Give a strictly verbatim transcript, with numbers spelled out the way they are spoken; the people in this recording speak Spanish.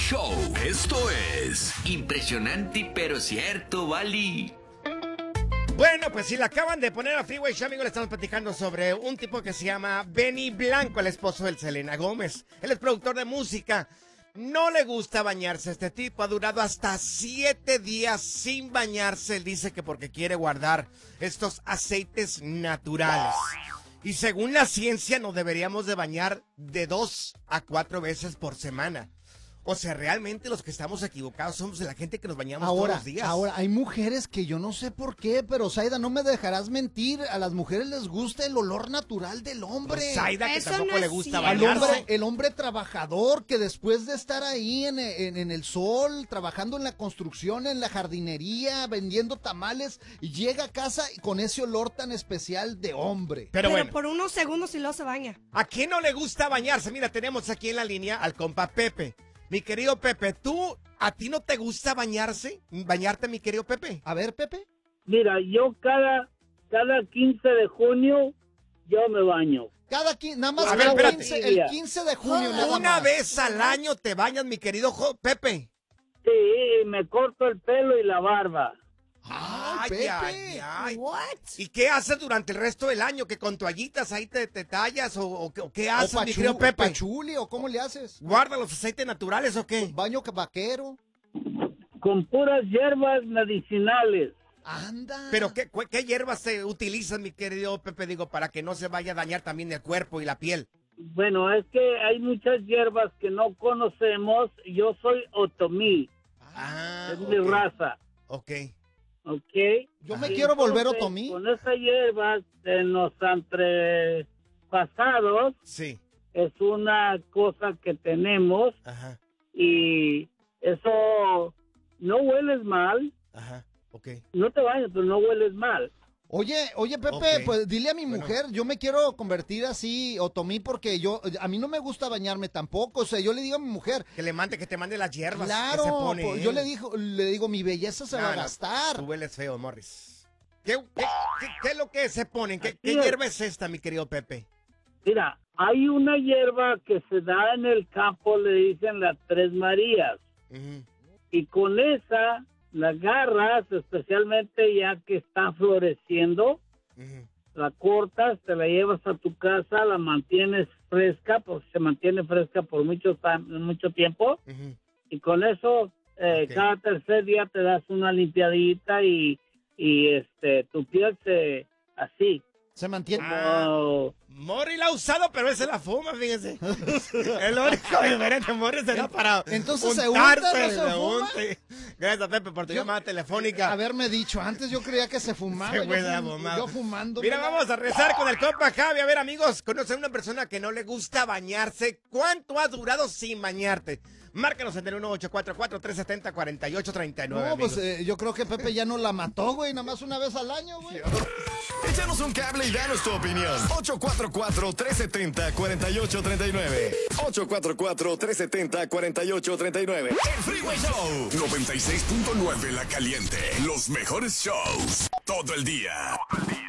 Show. Esto es impresionante pero cierto, Bali. Bueno, pues si la acaban de poner a Freeway Show, amigo, le estamos platicando sobre un tipo que se llama Benny Blanco, el esposo de Selena Gómez. Él es productor de música. No le gusta bañarse. Este tipo ha durado hasta siete días sin bañarse. Él dice que porque quiere guardar estos aceites naturales. Y según la ciencia, nos deberíamos de bañar de dos a cuatro veces por semana. O sea, realmente los que estamos equivocados somos la gente que nos bañamos ahora, todos los días. Ahora, hay mujeres que yo no sé por qué, pero Zaida, no me dejarás mentir, a las mujeres les gusta el olor natural del hombre. Pues Zaida, que Eso tampoco no le es gusta cierto. El bañarse. hombre, el hombre trabajador que después de estar ahí en, en, en el sol, trabajando en la construcción, en la jardinería, vendiendo tamales, y llega a casa con ese olor tan especial de hombre. Pero, Pero bueno, por unos segundos y luego se baña. ¿a quién no le gusta bañarse? Mira, tenemos aquí en la línea al compa Pepe. Mi querido Pepe, ¿tú, a ti no te gusta bañarse? ¿Bañarte, mi querido Pepe? A ver, Pepe. Mira, yo cada, cada quince de junio, yo me baño. Cada quince, nada más A el, ver, espérate. quince, el quince de junio, nada Una más. vez al año te bañas, mi querido jo- Pepe. Sí, me corto el pelo y la barba. Ay, Ay, Pepe. ay, ay. What? ¿Y qué haces durante el resto del año? ¿Que con toallitas ahí te, te tallas? ¿O, o, qué- o qué O haces, mi pachu- querido Pepe? pachuli, ¿o cómo le haces? ¿Guarda los aceites naturales o qué? Baño vaquero. Con puras hierbas medicinales. Anda. ¿Pero qué, cu- qué hierbas se utilizan, mi querido Pepe? Digo, para que no se vaya a dañar también el cuerpo y la piel. Bueno, es que hay muchas hierbas que no conocemos. Yo soy otomí, Ah, es mi ok. raza, Ok. ¿ok? Yo me Y quiero volver entonces, otomí. Con esas hierbas en los antepasados Sí. es una cosa que tenemos Ajá. y eso no hueles mal, Ajá. Ok. no te bañas, pero no hueles mal. Oye, oye, Pepe, Ok. pues dile a mi Bueno. mujer, yo me quiero convertir así, otomí, porque yo, a mí no me gusta bañarme tampoco, o sea, yo le digo a mi mujer, Que le mande, que te mande las hierbas claro, que se pone. pues, yo le digo, le digo, mi belleza se No, va a no, gastar. Tú hueles feo, Morris. ¿Qué, qué, qué- qué es lo que se ponen? ¿Qué, Así qué es. hierba es esta, mi querido Pepe? Mira, hay una hierba que se da en el campo, le dicen las Tres Marías, Ujú. y con esa la agarras, especialmente ya que está floreciendo, Ujú. la cortas, te la llevas a tu casa, la mantienes fresca, porque se mantiene fresca por mucho, ta- mucho tiempo, Ujú. y con eso eh, Ok. cada tercer día te das una limpiadita y, y este tu piel se así. Se mantiene. Ah. como- Morris la ha usado, pero ese la fuma, fíjense. El único diferente, Morris se da para Entonces, ¿se untarse, unta, no se se fuma? unte. Gracias, Pepe, por tu Yo- llamada telefónica. Haberme dicho, antes yo creía que se fumaba, Se yo, puede fum- fumar. yo fumando. Mira, vamos a rezar con el compa Javi. A ver, amigos, conoce a una persona que no le gusta bañarse. ¿Cuánto has durado sin bañarte? Márcanos en el uno ocho cuatro cuatro, tres siete cero, cuatro ocho tres nueve. No, pues eh, yo creo que Pepe ya no la mató, güey, nada más una vez al año, güey. Échanos un cable y danos tu opinión. ocho cuatro cuatro, tres siete cero, cuatro ocho tres nueve. ocho cuatro cuatro, tres siete cero, cuatro ocho tres nueve. El Freeway Show. noventa y seis punto nueve La Caliente. Los mejores shows. Todo el día.